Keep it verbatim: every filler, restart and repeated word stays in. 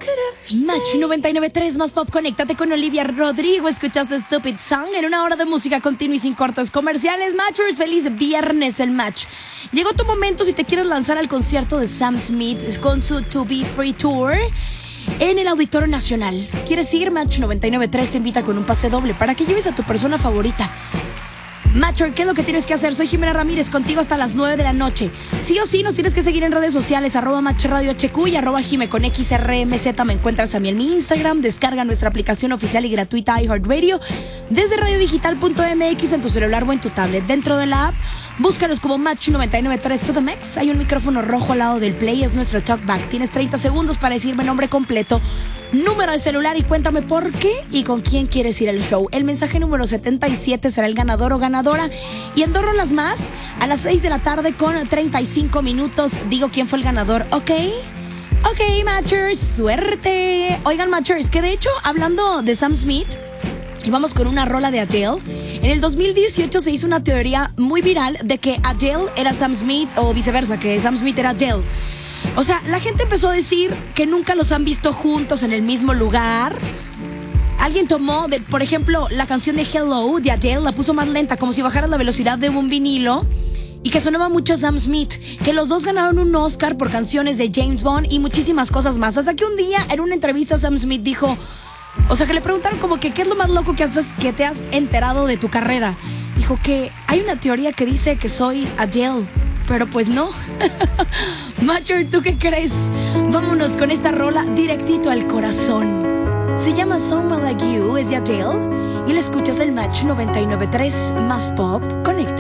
Match noventa y nueve punto tres más pop, conéctate con Olivia Rodrigo. Escuchaste Stupid Song en una hora de música continua y sin cortes comerciales. Matchers, feliz viernes el match. Llegó tu momento si te quieres lanzar al concierto de Sam Smith con su To Be Free Tour en el Auditorio Nacional. ¿Quieres ir? Match noventa y nueve punto tres te invita con un pase doble para que lleves a tu persona favorita. Matcher, ¿qué es lo que tienes que hacer? Soy Jimena Ramírez, contigo hasta las nueve de la noche. Sí o sí, nos tienes que seguir en redes sociales, arroba Match Radio H Q y arroba Jime con X R M Z. Me encuentras a mí en mi Instagram. Descarga nuestra aplicación oficial y gratuita iHeartRadio desde radiodigital punto m x en tu celular o en tu tablet. Dentro de la app, búscanos como Match noventa y nueve punto tres C D M X. Hay un micrófono rojo al lado del play, es nuestro talkback. Tienes treinta segundos para decirme nombre completo, número de celular y cuéntame por qué y con quién quieres ir al show. El mensaje número setenta y siete será el ganador o ganadora. Y en dos rolas más, a las seis de la tarde con treinta y cinco minutos, digo quién fue el ganador, ¿ok? Ok, Matchers, suerte. Oigan, Matchers, que de hecho, hablando de Sam Smith, y vamos con una rola de Adele. En el dos mil dieciocho se hizo una teoría muy viral de que Adele era Sam Smith o viceversa, que Sam Smith era Adele. O sea, la gente empezó a decir que nunca los han visto juntos en el mismo lugar. Alguien tomó, de, por ejemplo, la canción de Hello de Adele, la puso más lenta, como si bajara la velocidad de un vinilo, y que sonaba mucho a Sam Smith, que los dos ganaron un Oscar por canciones de James Bond y muchísimas cosas más. Hasta que un día, en una entrevista, Sam Smith dijo, o sea, que le preguntaron como que qué es lo más loco que, haces, que te has enterado de tu carrera. Dijo que hay una teoría que dice que soy Adele, pero pues no. Matcher, ¿tú qué crees? Vámonos con esta rola directito al corazón. Se llama Someone Like You, es de Adele, y la escuchas el Match noventa y nueve punto tres más pop. Conecta.